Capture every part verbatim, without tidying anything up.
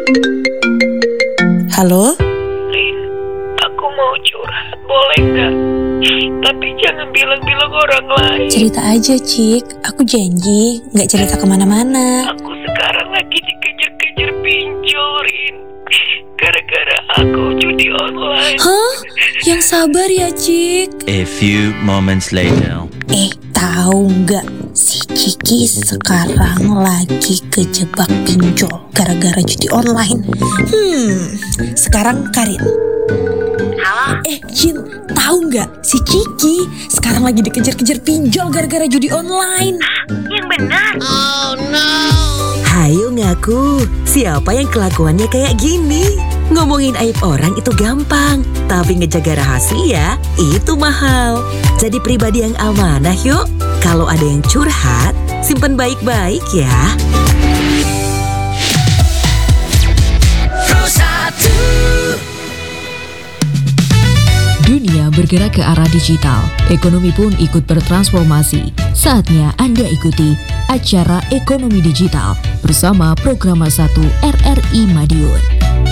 Halo? Lin, aku mau curhat, boleh nggak? Tapi jangan bilang-bilang orang lain. Cerita aja, Cik. Aku janji nggak cerita kemana-mana. Aku sekarang lagi dikejar-kejar pinjol, Rin. Gara-gara aku judi online. Hah? Yang sabar ya, Cik. A few moments later. Eh, tahu nggak? Si Ciki sekarang lagi kejebak pinjol gara-gara judi online. Hmm, sekarang Karin. Halo? Eh, Jin, tahu nggak? Si Ciki sekarang lagi dikejar-kejar pinjol gara-gara judi online. Yang benar? Hayo ngaku, siapa yang kelakuannya kayak gini? Ngomongin aib orang itu gampang, tapi ngejaga rahasia itu mahal. Jadi pribadi yang amanah yuk. Kalau ada yang curhat, simpen baik-baik ya. Dunia bergerak ke arah digital, ekonomi pun ikut bertransformasi. Saatnya Anda ikuti acara Ekonomi Digital bersama Programa satu R R I Madiun.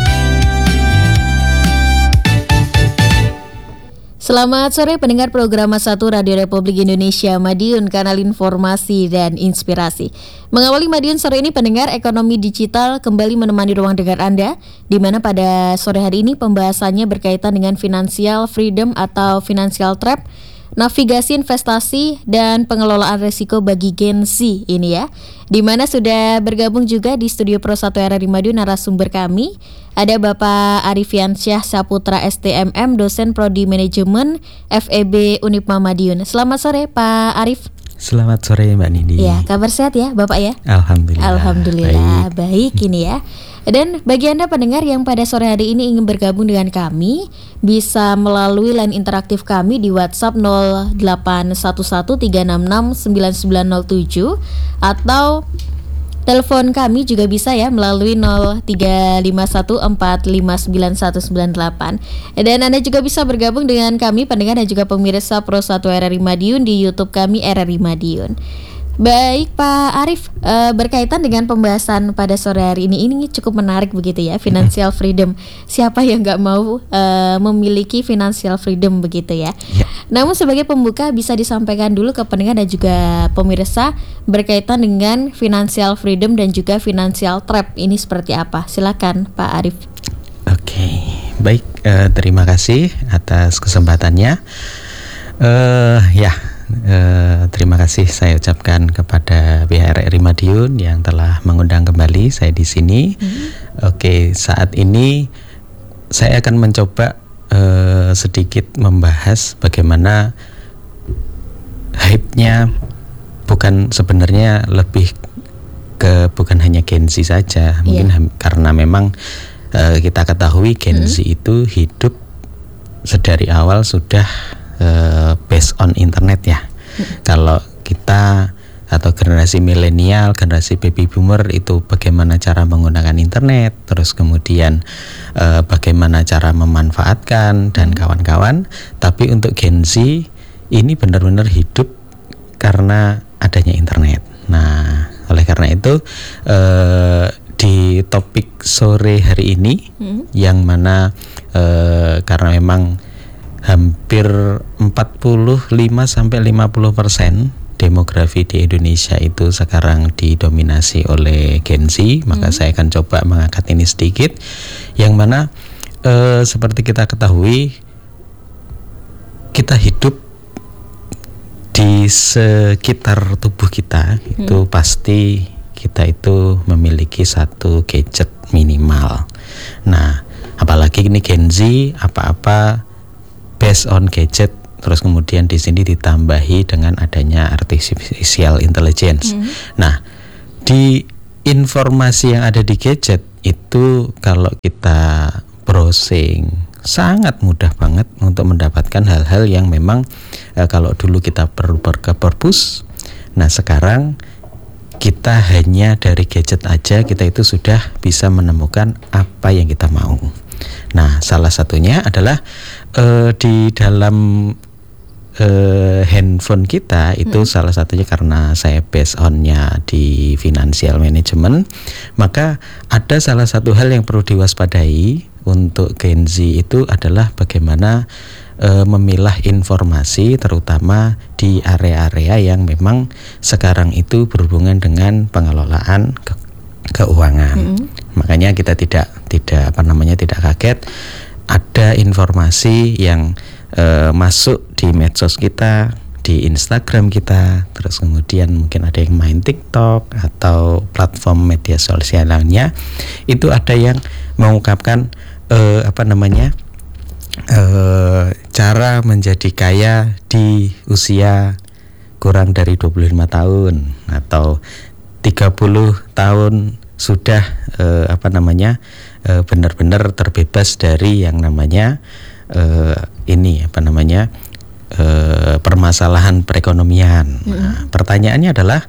Selamat sore pendengar Programa satu Radio Republik Indonesia Madiun, kanal informasi dan inspirasi. Mengawali Madiun sore ini, pendengar, Ekonomi Digital kembali menemani ruang dengar Anda, di mana pada sore hari ini pembahasannya berkaitan dengan financial freedom atau financial trap, navigasi investasi dan pengelolaan risiko bagi Gen Z ini ya. Di mana sudah bergabung juga di studio Pro satu R R I Madiun narasumber kami. Ada Bapak Arifiansyah Saputra S T M M, dosen Prodi Manajemen F E B Unipma Madiun. Selamat sore Pak Arif. Selamat sore Mbak Nindi. Ya, kabar sehat ya Bapak ya? Alhamdulillah. Alhamdulillah, baik, baik ini ya. Dan bagi Anda pendengar yang pada sore hari ini ingin bergabung dengan kami, bisa melalui line interaktif kami di WhatsApp nol delapan satu satu tiga enam enam sembilan sembilan nol tujuh atau telepon kami juga bisa ya melalui nol tiga lima satu empat lima sembilan satu sembilan delapan. Dan Anda juga bisa bergabung dengan kami pendengar dan juga pemirsa Pro satu R R I Madiun di YouTube kami R R I Madiun. Baik Pak Arif, e, berkaitan dengan pembahasan pada sore hari ini, ini cukup menarik begitu ya, financial freedom. Siapa yang nggak mau e, memiliki financial freedom begitu ya? Ya. Namun sebagai pembuka bisa disampaikan dulu ke pendengar dan juga pemirsa berkaitan dengan financial freedom dan juga financial trap ini seperti apa? Silakan Pak Arif. Oke, baik, eh, terima kasih atas kesempatannya. Eh, ya. Uh, terima kasih saya ucapkan kepada B H R R I Madiun yang telah mengundang kembali saya di sini. Hmm. Oke, saat ini saya akan mencoba uh, sedikit membahas bagaimana hype-nya bukan sebenarnya lebih ke bukan hanya Gen Z saja, mungkin yeah. karena memang uh, kita ketahui Gen hmm. Z itu hidup sedari awal sudah Uh, based on internet ya. Hmm. Kalau kita atau generasi milenial, generasi baby boomer itu bagaimana cara menggunakan internet, terus kemudian uh, bagaimana cara memanfaatkan dan kawan-kawan. Tapi untuk Gen Z ini benar-benar hidup karena adanya internet. Nah, oleh karena itu uh, di topik sore hari ini hmm. yang mana uh, karena memang hampir empat puluh lima sampai lima puluh persen demografi di Indonesia itu sekarang didominasi oleh Gen Z, maka hmm. saya akan coba mengangkat ini sedikit, yang mana e, seperti kita ketahui kita hidup di sekitar tubuh kita hmm. itu pasti kita itu memiliki satu gadget minimal. Nah, apalagi ini Gen Z, apa-apa based on gadget, terus kemudian di sini ditambahi dengan adanya artificial intelligence. Mm. Nah, di informasi yang ada di gadget itu kalau kita browsing sangat mudah banget untuk mendapatkan hal-hal yang memang eh, kalau dulu kita perlu ke perpus, nah sekarang kita hanya dari gadget aja kita itu sudah bisa menemukan apa yang kita mau. Nah, salah satunya adalah uh, di dalam uh, handphone kita itu hmm. salah satunya karena saya based on-nya di financial management, maka ada salah satu hal yang perlu diwaspadai untuk Gen Z itu adalah bagaimana uh, memilah informasi, terutama di area-area yang memang sekarang itu berhubungan dengan pengelolaan ke- keuangan. Hmm. Makanya kita tidak tidak apa namanya tidak kaget ada informasi yang uh, masuk di medsos kita, di Instagram kita, terus kemudian mungkin ada yang main TikTok atau platform media sosial lainnya, itu ada yang mengungkapkan uh, apa namanya uh, cara menjadi kaya di usia kurang dari dua puluh lima tahun atau tiga puluh tahun sudah uh, apa namanya uh, benar-benar terbebas dari yang namanya uh, ini apa namanya uh, permasalahan perekonomian. Mm-hmm. Nah, pertanyaannya adalah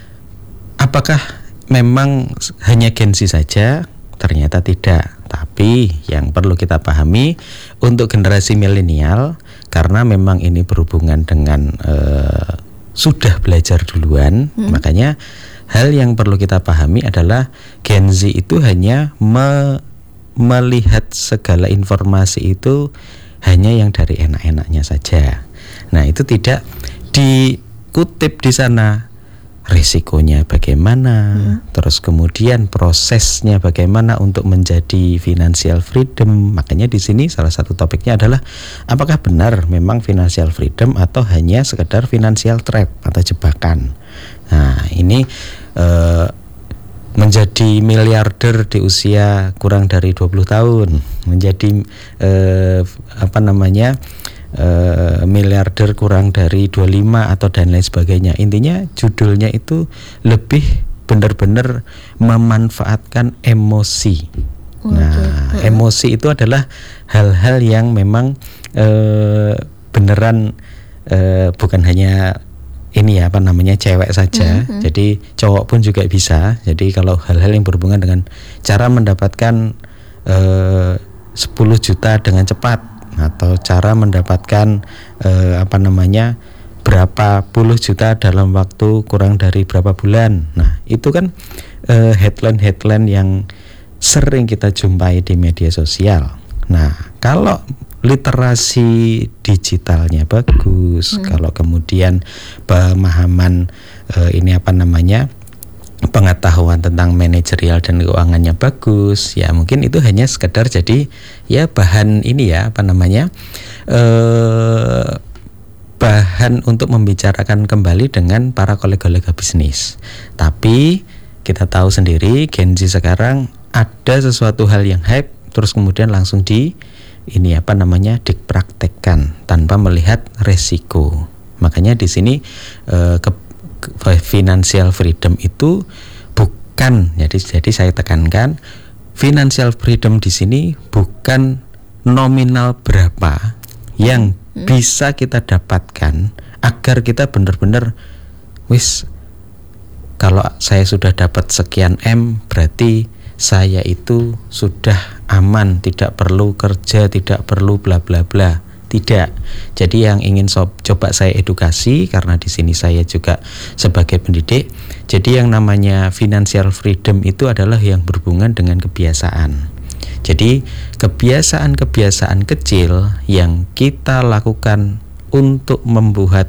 apakah memang hanya Gen Z saja? Ternyata tidak. Tapi yang perlu kita pahami untuk generasi milenial, karena memang ini berhubungan dengan uh, sudah belajar duluan, mm-hmm. makanya hal yang perlu kita pahami adalah Gen Z itu hanya me- melihat segala informasi itu hanya yang dari enak-enaknya saja. Nah, itu tidak dikutip di sana risikonya bagaimana, hmm. terus kemudian prosesnya bagaimana untuk menjadi financial freedom. Makanya di sini salah satu topiknya adalah apakah benar memang financial freedom atau hanya sekedar financial trap atau jebakan. Nah, ini uh, menjadi miliarder di usia kurang dari dua puluh tahun, menjadi uh, apa namanya uh, miliarder kurang dari dua puluh lima atau dan lain sebagainya. Intinya judulnya itu lebih benar-benar memanfaatkan emosi. Okay. Nah, emosi itu adalah hal-hal yang memang uh, beneran uh, bukan hanya ini ya apa namanya cewek saja, mm-hmm. jadi cowok pun juga bisa. Jadi kalau hal-hal yang berhubungan dengan cara mendapatkan uh, sepuluh juta dengan cepat atau cara mendapatkan uh, apa namanya berapa puluh juta dalam waktu kurang dari berapa bulan. Nah, itu kan uh, headline-headline yang sering kita jumpai di media sosial. Nah, kalau literasi digitalnya bagus, hmm. kalau kemudian pemahaman uh, ini apa namanya pengetahuan tentang manajerial dan keuangannya bagus, ya mungkin itu hanya sekedar jadi ya bahan ini ya apa namanya uh, bahan untuk membicarakan kembali dengan para kolega-kolega bisnis. Tapi kita tahu sendiri Gen Z sekarang ada sesuatu hal yang hype terus kemudian langsung di ini apa namanya dipraktekkan tanpa melihat resiko. Makanya di sini eh, ke, ke, financial freedom itu bukan jadi jadi saya tekankan financial freedom di sini bukan nominal berapa yang hmm. bisa kita dapatkan agar kita benar-benar wis kalau saya sudah dapat sekian M berarti saya itu sudah aman, tidak perlu kerja, tidak perlu bla bla bla. Tidak. Jadi yang ingin so, coba saya edukasi karena di sini saya juga sebagai pendidik. Jadi yang namanya financial freedom itu adalah yang berhubungan dengan kebiasaan. Jadi kebiasaan-kebiasaan kecil yang kita lakukan untuk membuat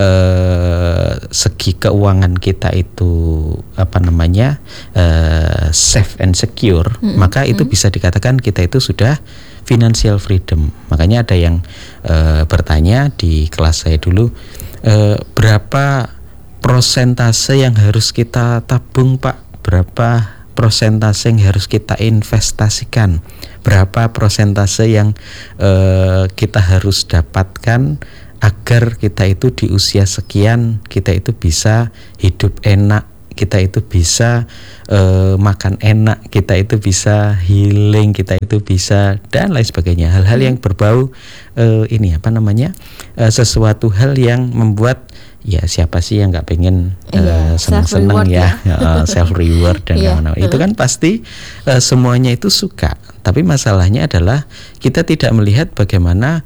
eh, segi keuangan kita itu apa namanya eh, safe and secure, mm-hmm. maka itu mm-hmm. bisa dikatakan kita itu sudah financial freedom. Makanya ada yang eh, bertanya di kelas saya dulu, eh, berapa prosentase yang harus kita tabung Pak? Berapa prosentase yang harus kita investasikan? Berapa prosentase yang eh, kita harus dapatkan agar kita itu di usia sekian kita itu bisa hidup enak, kita itu bisa uh, makan enak, kita itu bisa healing, kita itu bisa dan lain sebagainya. Hal-hal yang berbau uh, ini apa namanya uh, sesuatu hal yang membuat ya siapa sih yang nggak pengen uh, senang-senang ya, ya self reward dan yeah. kawan-kawan. Itu kan pasti uh, semuanya itu suka. Tapi masalahnya adalah kita tidak melihat bagaimana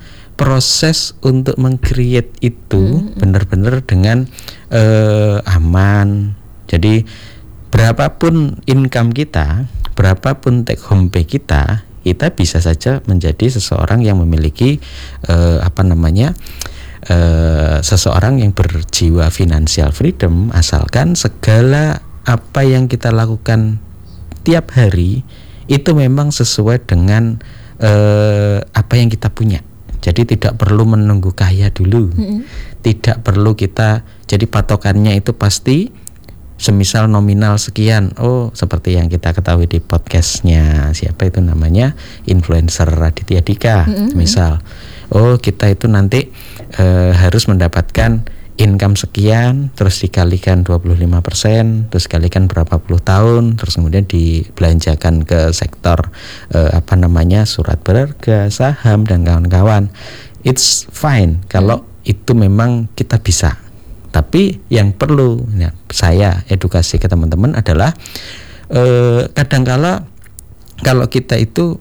proses untuk meng-create itu hmm. benar-benar dengan uh, aman. Jadi berapapun income kita, berapapun take home pay kita, kita bisa saja menjadi seseorang yang memiliki uh, apa namanya uh, seseorang yang berjiwa financial freedom, asalkan segala apa yang kita lakukan tiap hari itu memang sesuai dengan uh, apa yang kita punya. Jadi tidak perlu menunggu kaya dulu, mm-hmm. tidak perlu kita jadi patokannya itu pasti semisal nominal sekian. Oh, seperti yang kita ketahui di podcastnya siapa itu namanya, influencer Raditya Dika, mm-hmm. misal, oh kita itu nanti e, harus mendapatkan income sekian, terus dikalikan dua puluh lima persen, terus dikalikan berapa puluh tahun, terus kemudian dibelanjakan ke sektor e, apa namanya surat berharga, saham dan kawan-kawan. It's fine kalau mm-hmm. itu memang kita bisa. Tapi yang perlu ya, saya edukasi ke teman-teman adalah eh, kadangkala kalau kita itu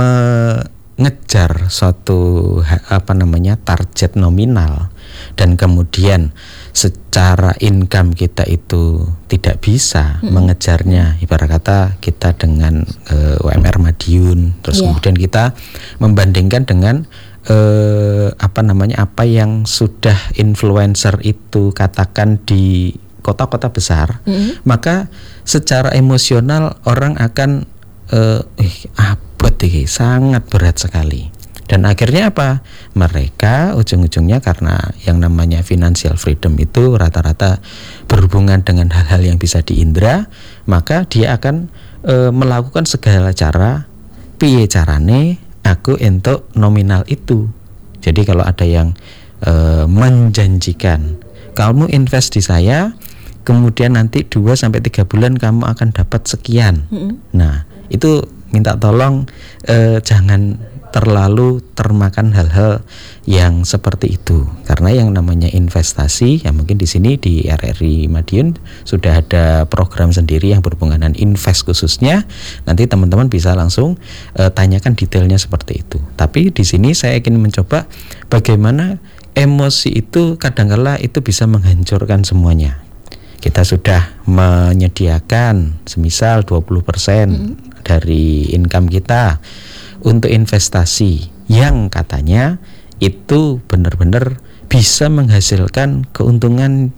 mengejar suatu apa namanya target nominal dan kemudian secara income kita itu tidak bisa hmm. mengejarnya, ibarat kata kita dengan eh, U M R Madiun, terus yeah. kemudian kita membandingkan dengan Eh, apa namanya apa yang sudah influencer itu katakan di kota-kota besar, mm-hmm. maka secara emosional orang akan eh, eh abot ini sangat berat sekali. Dan akhirnya apa? Mereka ujung-ujungnya karena yang namanya financial freedom itu rata-rata berhubungan dengan hal-hal yang bisa diindra, maka dia akan eh, melakukan segala cara piye carane aku untuk nominal itu. Jadi kalau ada yang e, menjanjikan kamu invest di saya, kemudian nanti dua sampai tiga bulan kamu akan dapat sekian. Mm-hmm. Nah, itu minta tolong e, jangan terlalu termakan hal-hal yang seperti itu. Karena yang namanya investasi, ya mungkin di sini di R R I Madiun sudah ada program sendiri yang berhubungan dengan invest khususnya. Nanti teman-teman bisa langsung uh, tanyakan detailnya seperti itu. Tapi di sini saya ingin mencoba bagaimana emosi itu kadang-kala itu bisa menghancurkan semuanya. Kita sudah menyediakan semisal dua puluh persen mm-hmm. dari income kita untuk investasi yang katanya itu benar-benar bisa menghasilkan keuntungan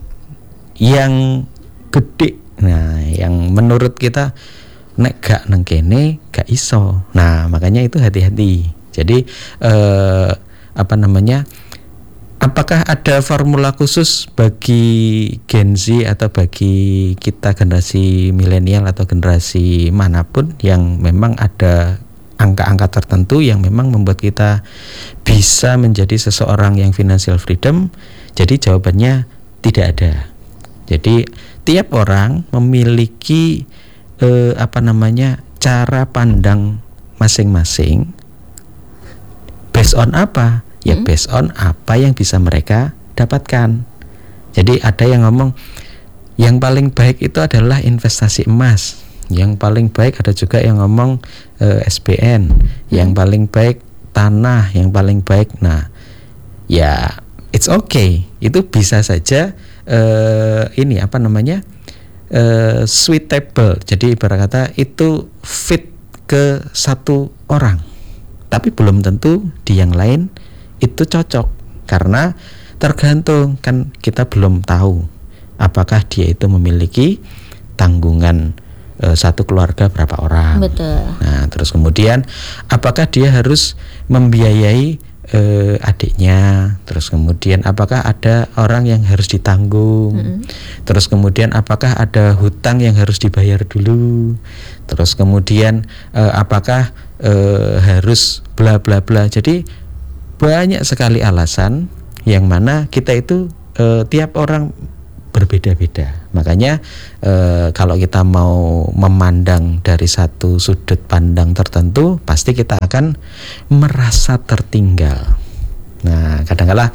yang gede. Nah, yang menurut kita nek gak nang kene gak iso. Nah, makanya itu hati-hati. Jadi eh, apa namanya? Apakah ada formula khusus bagi Gen Z atau bagi kita generasi milenial atau generasi manapun yang memang ada angka-angka tertentu yang memang membuat kita bisa menjadi seseorang yang financial freedom? Jadi jawabannya tidak ada. Jadi tiap orang memiliki eh, apa namanya cara pandang masing-masing. Based on apa? Ya hmm. based on apa yang bisa mereka dapatkan. Jadi ada yang ngomong yang paling baik itu adalah investasi emas. Yang paling baik ada juga yang ngomong uh, S B N, hmm. yang paling baik tanah, yang paling baik. Nah, ya it's okay. Itu bisa saja uh, ini apa namanya uh, suitable. Jadi ibarat kata itu fit ke satu orang, tapi belum tentu di yang lain itu cocok karena tergantung kan kita belum tahu apakah dia itu memiliki tanggungan satu keluarga berapa orang. Betul. Nah, terus kemudian apakah dia harus membiayai eh, adiknya? Terus kemudian apakah ada orang yang harus ditanggung? Mm-hmm. Terus kemudian apakah ada hutang yang harus dibayar dulu? Terus kemudian eh, apakah eh, harus bla bla bla. Jadi banyak sekali alasan yang mana kita itu eh, tiap orang berbeda-beda. Makanya e, kalau kita mau memandang dari satu sudut pandang tertentu, pasti kita akan merasa tertinggal. Nah, kadang-kala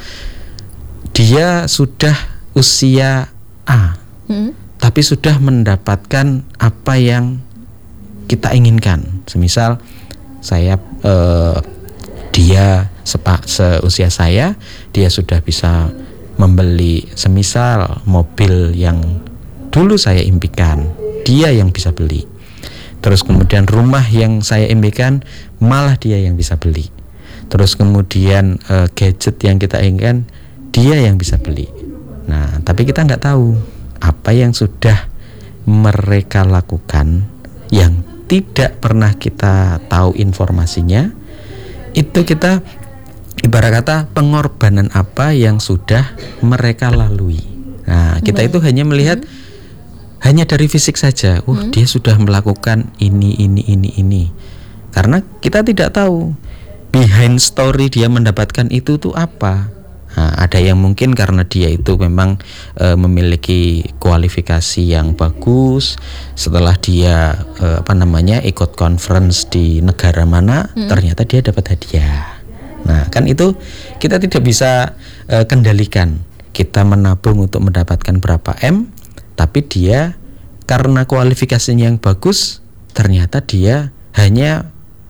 dia sudah usia A, hmm? tapi sudah mendapatkan apa yang kita inginkan. Semisal saya e, dia sepa, seusia saya, dia sudah bisa membeli semisal mobil yang dulu saya impikan, dia yang bisa beli. Terus kemudian rumah yang saya impikan, malah dia yang bisa beli. Terus kemudian uh, gadget yang kita inginkan, dia yang bisa beli. Nah, tapi kita nggak tahu apa yang sudah mereka lakukan yang tidak pernah kita tahu informasinya. Itu kita ibarat kata pengorbanan apa yang sudah mereka lalui. Nah, kita itu hanya melihat hmm. hanya dari fisik saja. Uh, hmm. dia sudah melakukan ini, ini, ini, ini. Karena kita tidak tahu behind story dia mendapatkan itu tuh apa. Nah, ada yang mungkin karena dia itu memang e, memiliki kualifikasi yang bagus. Setelah dia e, apa namanya ikut conference di negara mana, hmm. ternyata dia dapat hadiah. Nah, kan itu kita tidak bisa e, kendalikan. Kita menabung untuk mendapatkan berapa M, tapi dia karena kualifikasinya yang bagus, ternyata dia hanya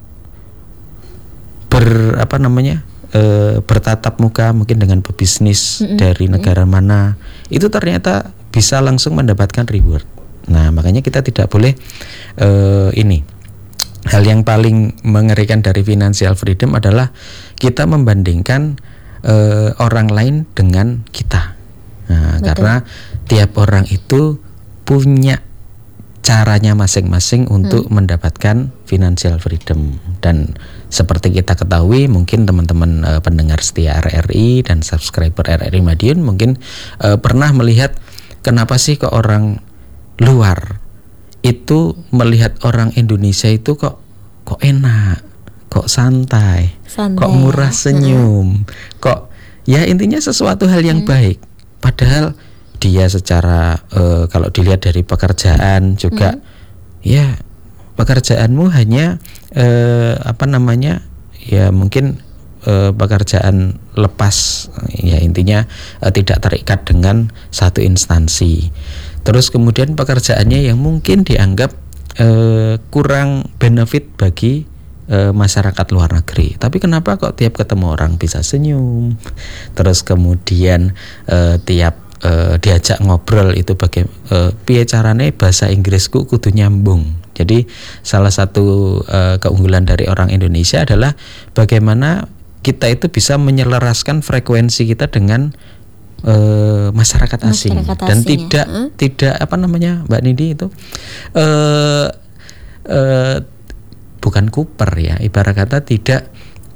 ber apa namanya e, bertatap muka mungkin dengan pebisnis mm-hmm. dari negara mm-hmm. mana, itu ternyata bisa langsung mendapatkan reward. Nah, makanya kita tidak boleh e, ini hal yang paling mengerikan dari financial freedom adalah kita membandingkan e, orang lain dengan kita. Nah, karena tiap orang itu punya caranya masing-masing untuk hmm. mendapatkan financial freedom. Dan seperti kita ketahui, mungkin teman-teman uh, pendengar setia R R I dan subscriber R R I Madiun mungkin uh, pernah melihat kenapa sih kok orang luar itu melihat orang Indonesia itu kok kok enak, kok santai, santai. Kok murah senyum, hmm. kok ya intinya sesuatu hal yang hmm. baik. Padahal dia secara uh, kalau dilihat dari pekerjaan juga hmm. ya pekerjaanmu hanya uh, apa namanya ya mungkin uh, pekerjaan lepas, ya intinya uh, tidak terikat dengan satu instansi. Terus kemudian pekerjaannya yang mungkin dianggap uh, kurang benefit bagi uh, masyarakat luar negeri. Tapi kenapa kok tiap ketemu orang bisa senyum? Terus kemudian uh, tiap Uh, diajak ngobrol itu bagai uh, piye carane bahasa Inggrisku kudu nyambung. Jadi salah satu uh, keunggulan dari orang Indonesia adalah bagaimana kita itu bisa menyelaraskan frekuensi kita dengan uh, masyarakat asing, masyarakat dan asing, tidak ya? tidak apa namanya Mbak Nindi itu uh, uh, bukan kuper ya, ibarat kata tidak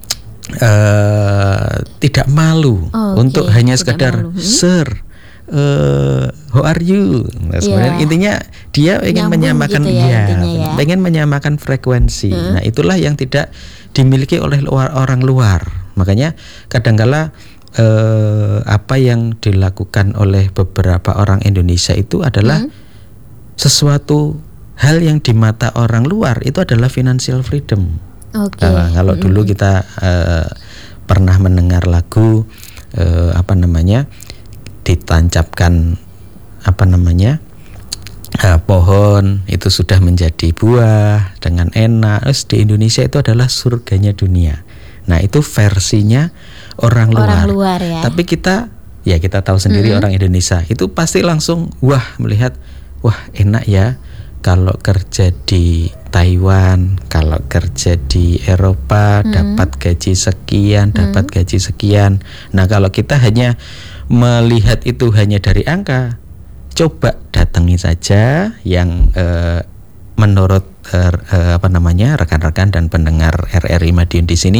uh, tidak malu oh, untuk okay. hanya sekedar hmm? sir Uh, how are you? Nah, sebenarnya yeah. intinya dia ingin Nyambung menyamakan gitu ya, ya, ya, pengen menyamakan frekuensi. Hmm. Nah, itulah yang tidak dimiliki oleh luar, orang luar. Makanya kadangkala uh, apa yang dilakukan oleh beberapa orang Indonesia itu adalah hmm. sesuatu hal yang di mata orang luar itu adalah financial freedom. Okay. Nah, kalau hmm. dulu kita uh, pernah mendengar lagu uh, apa namanya ditancapkan apa namanya uh, pohon itu sudah menjadi buah dengan enak. Terus di Indonesia itu adalah surganya dunia. Nah, itu versinya orang luar. Orang luar ya. Tapi kita ya kita tahu sendiri mm-hmm. orang Indonesia itu pasti langsung wah melihat wah enak ya kalau kerja di Taiwan, kalau kerja di Eropa mm-hmm. dapat gaji sekian, dapat mm-hmm. gaji sekian. Nah, kalau kita hanya melihat itu hanya dari angka, coba datangi saja yang eh, menurut eh, apa namanya rekan-rekan dan pendengar R R I Madiun di sini,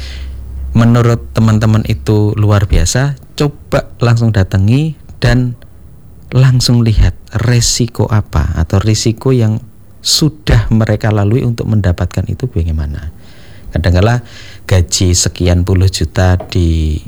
menurut teman-teman itu luar biasa. Coba langsung datangi dan langsung lihat resiko apa atau risiko yang sudah mereka lalui untuk mendapatkan itu bagaimana. Kadang-kala gaji sekian puluh juta di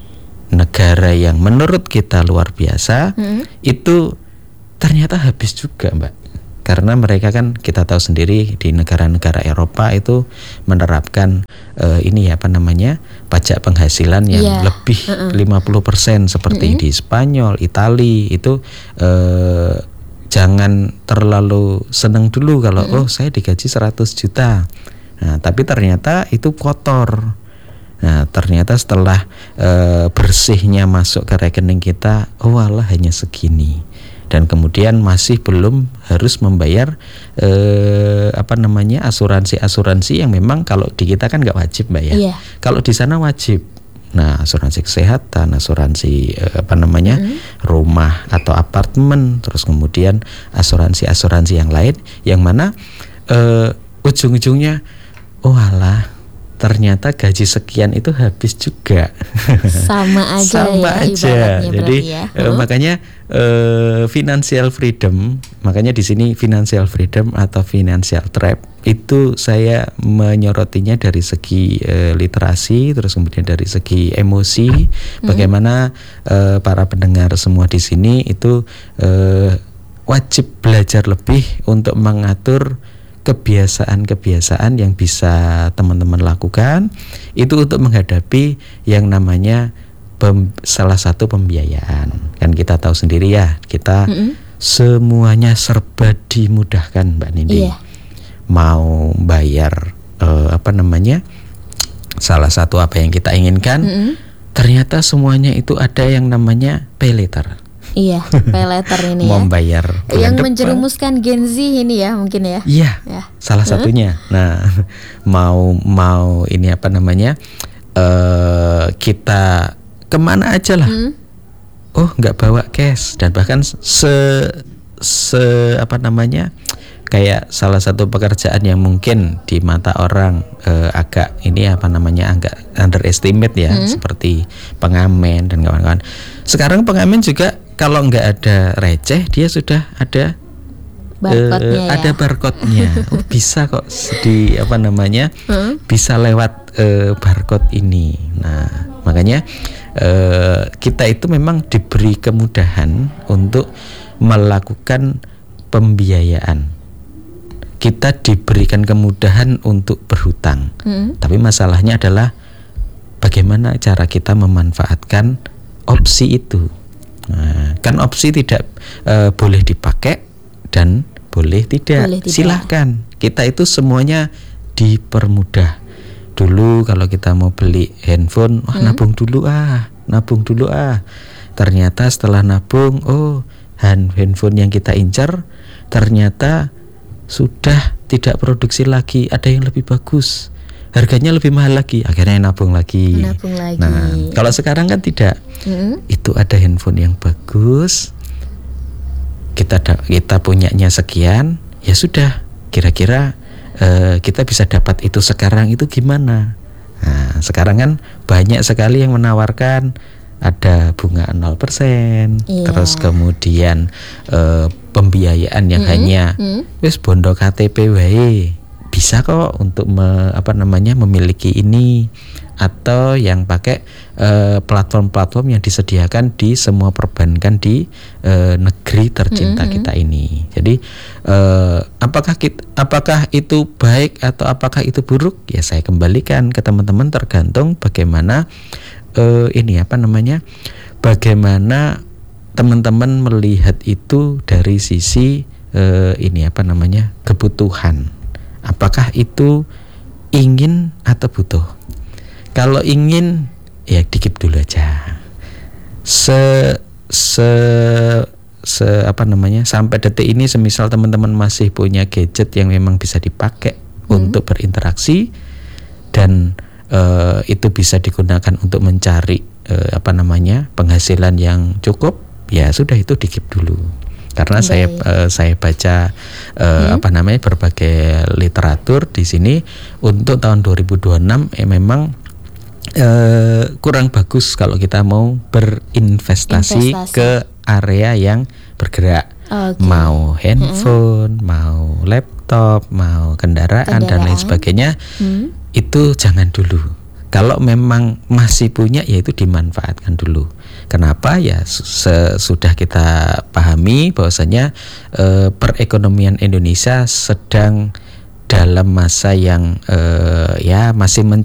negara yang menurut kita luar biasa hmm. itu ternyata habis juga, Mbak. Karena mereka kan kita tahu sendiri di negara-negara Eropa itu menerapkan uh, ini ya apa namanya pajak penghasilan yang yeah. lebih uh-uh. lima puluh persen seperti uh-uh. di Spanyol, Itali itu uh, jangan terlalu seneng dulu kalau uh-uh. oh saya digaji seratus juta. Nah, tapi ternyata itu kotor. Nah, ternyata setelah e, bersihnya masuk ke rekening kita, oh alah hanya segini. Dan kemudian masih belum harus membayar e, apa namanya asuransi-asuransi yang memang kalau di kita kan nggak wajib, Mbak ya. Iya. Kalau di sana wajib. Nah, asuransi kesehatan, asuransi e, apa namanya mm. rumah atau apartemen, terus kemudian asuransi-asuransi yang lain, yang mana e, ujung-ujungnya, oh alah ternyata gaji sekian itu habis juga. Sama aja Sama ya aja. Jadi ya. eh, makanya eh, financial freedom, makanya di sini financial freedom atau financial trap itu saya menyorotinya dari segi eh, literasi, terus kemudian dari segi emosi, hmm. bagaimana eh, para pendengar semua di sini itu eh, wajib belajar lebih untuk mengatur kebiasaan-kebiasaan yang bisa teman-teman lakukan itu untuk menghadapi yang namanya pem, salah satu pembiayaan. Kan kita tahu sendiri ya, kita mm-hmm. semuanya serba dimudahkan, Mbak Nindi. Iya. Mau bayar eh, apa namanya salah satu apa yang kita inginkan, mm-hmm. ternyata semuanya itu ada yang namanya pay later. Iya, pay later ini ya. Membayar yang depan. Menjerumuskan Gen Z ini ya mungkin ya. Iya, ya. Salah satunya. Nah, mau mau ini apa namanya? Uh, kita kemana aja lah. Hmm. Oh, nggak bawa cash dan bahkan se se apa namanya? Kayak salah satu pekerjaan yang mungkin di mata orang uh, agak ini apa namanya agak underestimate ya, hmm. seperti pengamen dan kawan-kawan. Sekarang pengamen juga kalau nggak ada receh dia sudah ada barcode-nya uh, ya? Ada barcode-nya. Oh, bisa kok di apa namanya hmm? bisa lewat uh, barcode ini. Nah makanya uh, kita itu memang diberi kemudahan untuk melakukan pembiayaan. Kita diberikan kemudahan untuk berhutang. Hmm? Tapi masalahnya adalah bagaimana cara kita memanfaatkan opsi itu. Nah, kan opsi tidak uh, boleh dipakai dan boleh tidak. Boleh tidak. Silahkan. Kita itu semuanya dipermudah. Dulu kalau kita mau beli handphone, wah hmm? nabung dulu ah, nabung dulu ah. Ternyata setelah nabung, oh handphone yang kita incar ternyata sudah tidak produksi lagi, ada yang lebih bagus. Harganya lebih mahal lagi, akhirnya nabung lagi. Nabung lagi. Nah, kalau sekarang kan tidak. Mm-hmm. Itu ada handphone yang bagus. Kita da- kita punyanya sekian, ya sudah. Kira-kira uh, kita bisa dapat itu sekarang itu gimana? Nah, sekarang kan banyak sekali yang menawarkan ada bunga nol persen, yeah. terus kemudian uh, pembiayaan yang mm-hmm. hanya mm-hmm. wis bondo K T P wae. Bisa kok untuk me, apa namanya memiliki ini, atau yang pakai uh, platform-platform yang disediakan di semua perbankan di uh, negeri tercinta mm-hmm. kita ini. Jadi uh, apakah kita, apakah itu baik atau apakah itu buruk? Ya saya kembalikan ke teman-teman tergantung bagaimana uh, ini apa namanya, bagaimana teman-teman melihat itu dari sisi uh, ini apa namanya kebutuhan. Apakah itu ingin atau butuh? Kalau ingin, ya dikip dulu aja. Se se se apa namanya? Sampai detik ini, semisal teman-teman masih punya gadget yang memang bisa dipakai hmm. untuk berinteraksi dan uh, itu bisa digunakan untuk mencari uh, apa namanya penghasilan yang cukup, ya sudah itu dikip dulu. Karena Baik. saya uh, saya baca uh, hmm. apa namanya berbagai literatur di sini untuk tahun dua ribu dua puluh enam eh, memang uh, kurang bagus kalau kita mau berinvestasi Investasi. ke area yang bergerak. Okay. Mau handphone, hmm. mau laptop, mau kendaraan, kendaraan. dan lain sebagainya. Hmm. Itu jangan dulu. Kalau memang masih punya, ya itu dimanfaatkan dulu. Kenapa? Ya sudah kita pahami bahwasanya e, perekonomian Indonesia sedang dalam masa yang e, ya masih men-